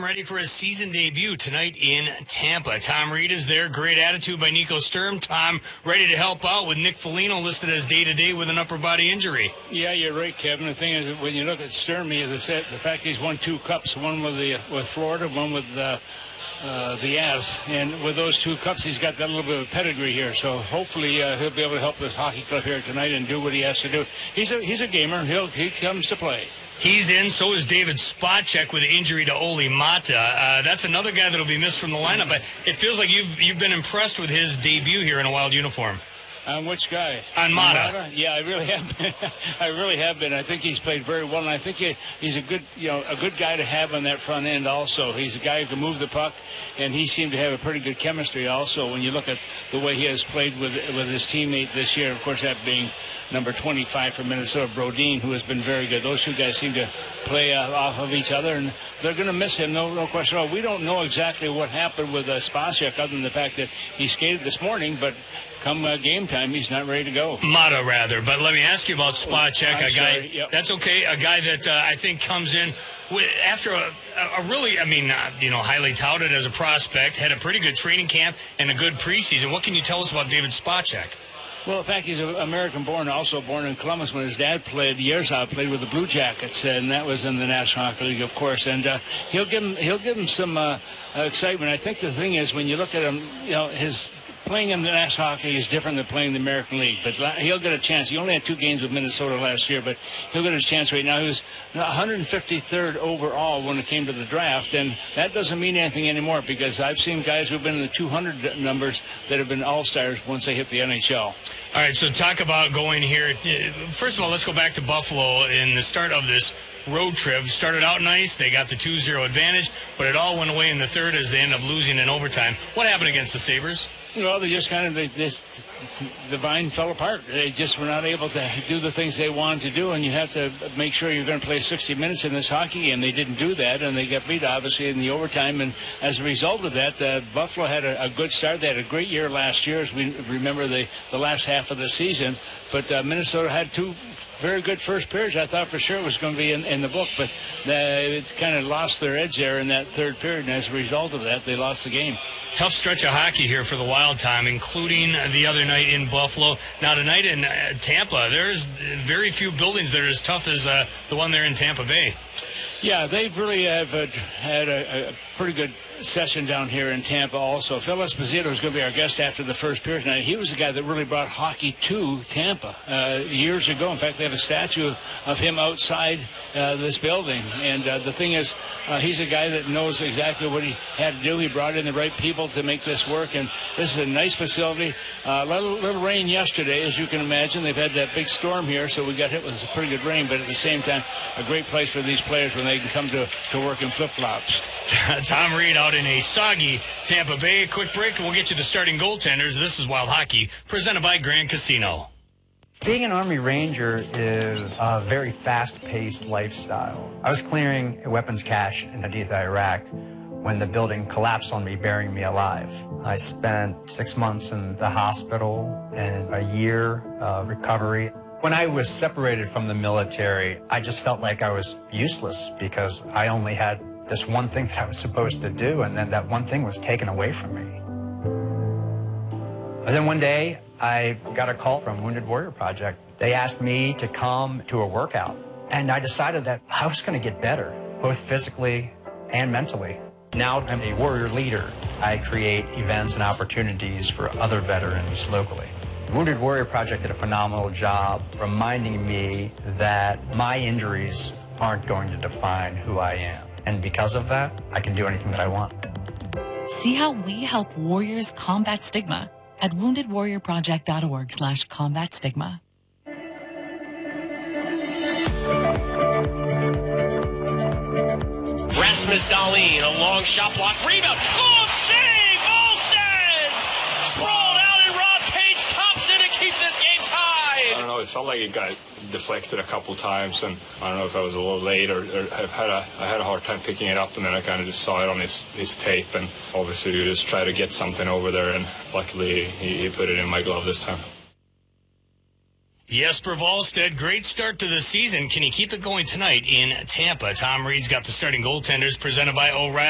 Tom ready for his season debut tonight in Tampa. Tom Reed is there. Great attitude by Nico Sturm. Tom ready to help out with Nick Foligno listed as day-to-day with an upper body injury. Yeah, you're right, Kevin. The thing is, when you look at Sturm, the fact he's won 2 cups, one with Florida, one with the Avs, and with those 2 cups, he's got that little bit of pedigree here. So hopefully he'll be able to help this hockey club here tonight and do what he has to do. He's a gamer. He comes to play. He's in. So is David Spacek with injury to Oli Mata. That's another guy that'll be missed from the lineup. But it feels like you've been impressed with his debut here in a Wild uniform. On which guy? On Mata. Yeah, I really have been. I really have been. I think he's played very well, and I think he's a good guy to have on that front end. Also, he's a guy who can move the puck, and he seemed to have a pretty good chemistry. Also, when you look at the way he has played with his teammate this year, of course, that being number 25 for Minnesota, Brodin, who has been very good. Those 2 guys seem to play off of each other, and they're going to miss him, no question at all. We don't know exactly what happened with Spacek, other than the fact that he skated this morning, but come game time, he's not ready to go. Mata, rather. But let me ask you about Spacek, a guy. Yep. That's okay. A guy that I think comes in after a really, highly touted as a prospect, had a pretty good training camp and a good preseason. What can you tell us about David Spacek? Well, in fact, he's American-born, also born in Columbus. When his dad played with the Blue Jackets, and that was in the National Hockey League, of course. And he'll give him some excitement. I think the thing is, when you look at him, his playing in the National Hockey League is different than playing in the American League. But he'll get a chance. He only had 2 games with Minnesota last year, but he'll get a chance right now. He was 153rd overall when it came to the draft, and that doesn't mean anything anymore, because I've seen guys who've been in the 200 numbers that have been all-stars once they hit the NHL. All right, so talk about going here. First of all, let's go back to Buffalo in the start of this road trip. Started out nice. They got the 2-0 advantage, but it all went away in the third as they end up losing in overtime. What happened against the Sabres? Well, they just the vine fell apart. They just were not able to do the things they wanted to do, and you have to make sure you're going to play 60 minutes in this hockey game. They didn't do that, and they got beat, obviously, in the overtime. And as a result of that, Buffalo had a good start. They had a great year last year, as we remember the last half of the season. But Minnesota had 2 very good first periods. I thought for sure it was going to be in the book, but it kind of lost their edge there in that third period, and as a result of that, they lost the game. Tough stretch of hockey here for the Wild, Tom, including the other night in Buffalo. Now, tonight in Tampa, there's very few buildings that are as tough as the one there in Tampa Bay. Yeah, they've really had a pretty good session down here in Tampa also. Phil Esposito is going to be our guest after the first period tonight. He was the guy that really brought hockey to Tampa years ago. In fact, they have a statue of him outside this building. And the thing is, he's a guy that knows exactly what he had to do. He brought in the right people to make this work. And this is a nice facility. Little rain yesterday, as you can imagine. They've had that big storm here, so we got hit with some pretty good rain. But at the same time, a great place for these players when they can come to work in flip-flops. Tom Reed out in a soggy Tampa Bay. Quick break, and we'll get you the starting goaltenders. This is Wild Hockey, presented by Grand Casino. Being an Army Ranger is a very fast-paced lifestyle. I was clearing a weapons cache in Haditha, Iraq, when the building collapsed on me, burying me alive. I spent 6 months in the hospital and a year of recovery. When I was separated from the military, I just felt like I was useless because I only had this one thing that I was supposed to do, and then that one thing was taken away from me. And then one day, I got a call from Wounded Warrior Project. They asked me to come to a workout, and I decided that I was going to get better, both physically and mentally. Now I'm a warrior leader. I create events and opportunities for other veterans locally. Wounded Warrior Project did a phenomenal job reminding me that my injuries aren't going to define who I am. And because of that, I can do anything that I want. See how we help warriors combat stigma at woundedwarriorproject.org/combat stigma. Rasmus Dahlin, a long shot block, rebound, glove save, Alstead! Sprawled out, and Rob Page tops it to keep this game tied! I don't know, it felt like it got deflected a couple times, and I don't know if I was a little late or I had a hard time picking it up, and then I kind of just saw it on his tape, and obviously you just try to get something over there, and luckily he put it in my glove this time. Jesper Wallstedt, great start to the season. Can he keep it going tonight in Tampa? Tom Reed's got the starting goaltenders presented by O'Reilly.